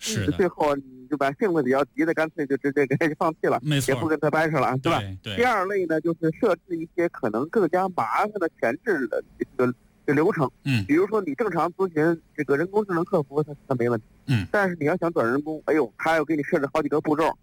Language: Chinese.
是的， 最后你就把性子比较急的，干脆就直接给放弃了， 没错， 也不跟他掰扯了，对吧？ 对。 第二类呢，就是设置一些可能更加麻烦的前置的这个流程，比如说你正常咨询这个人工智能客服，它没问题，但是你要想转人工，哎呦，他要给你设置好几个步骤，